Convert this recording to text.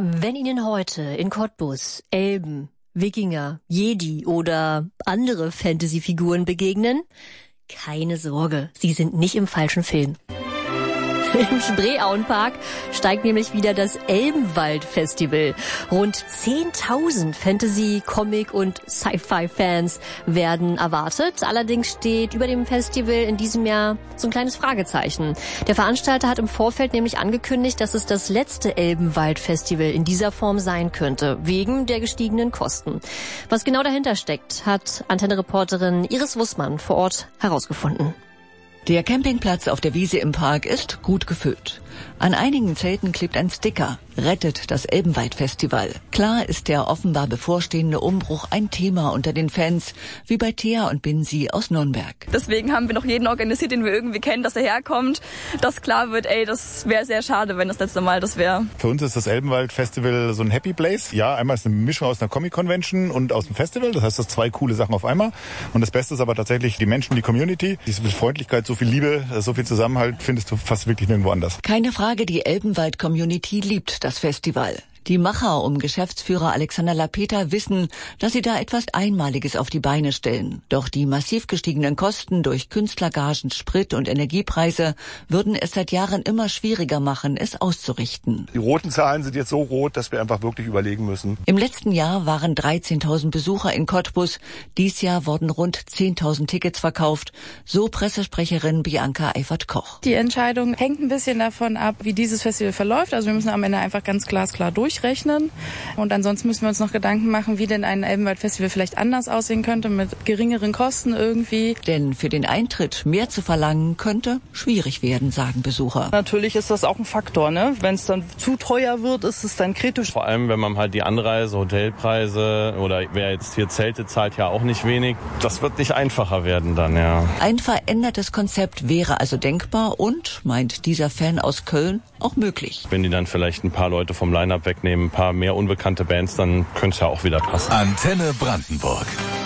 Wenn Ihnen heute in Cottbus Elben, Wikinger, Jedi oder andere Fantasy-Figuren begegnen, keine Sorge, Sie sind nicht im falschen Film. Im Spreeauenpark steigt nämlich wieder das Elbenwald-Festival. Rund 10.000 Fantasy-, Comic- und Sci-Fi-Fans werden erwartet. Allerdings steht über dem Festival in diesem Jahr so ein kleines Fragezeichen. Der Veranstalter hat im Vorfeld nämlich angekündigt, dass es das letzte Elbenwald-Festival in dieser Form sein könnte, wegen der gestiegenen Kosten. Was genau dahinter steckt, hat Antenne-Reporterin Iris Wussmann vor Ort herausgefunden. Der Campingplatz auf der Wiese im Park ist gut gefüllt. An einigen Zelten klebt ein Sticker: Rettet das Elbenwald-Festival. Klar ist der offenbar bevorstehende Umbruch ein Thema unter den Fans, wie bei Thea und Binsi aus Nürnberg. Deswegen haben wir noch jeden organisiert, den wir irgendwie kennen, dass er herkommt, dass klar wird, das wäre sehr schade, wenn das letzte Mal das wäre. Für uns ist das Elbenwald-Festival so ein Happy Place. Ja, einmal ist eine Mischung aus einer Comic-Convention und aus dem Festival. Das heißt, das 2 coole Sachen auf einmal. Und das Beste ist aber tatsächlich die Menschen, die Community. Diese Freundlichkeit, so viel Liebe, so viel Zusammenhalt findest du fast wirklich nirgendwo anders. Keine Frage, die Elbenwald-Community liebt das Festival. Die Macher um Geschäftsführer Alexander Lapeter wissen, dass sie da etwas Einmaliges auf die Beine stellen. Doch die massiv gestiegenen Kosten durch Künstlergagen, Sprit- und Energiepreise würden es seit Jahren immer schwieriger machen, es auszurichten. Die roten Zahlen sind jetzt so rot, dass wir einfach wirklich überlegen müssen. Im letzten Jahr waren 13.000 Besucher in Cottbus. Dies Jahr wurden rund 10.000 Tickets verkauft, so Pressesprecherin Bianca Eifert-Koch. Die Entscheidung hängt ein bisschen davon ab, wie dieses Festival verläuft. Also wir müssen am Ende einfach ganz glasklar durchrechnen. Und ansonsten müssen wir uns noch Gedanken machen, wie denn ein Elbenwald-Festival vielleicht anders aussehen könnte, mit geringeren Kosten irgendwie. Denn für den Eintritt mehr zu verlangen, könnte schwierig werden, sagen Besucher. Natürlich ist das auch ein Faktor, ne? Wenn es dann zu teuer wird, ist es dann kritisch. Vor allem, wenn man halt die Anreise, Hotelpreise oder wer jetzt hier Zelte zahlt, ja auch nicht wenig. Das wird nicht einfacher werden dann, ja. Ein verändertes Konzept wäre also denkbar und, meint dieser Fan aus Köln, auch möglich. Wenn die dann vielleicht ein paar Leute vom Line-Up wegnehmen, ein paar mehr unbekannte Bands, dann könnte es ja auch wieder passen. Antenne Brandenburg.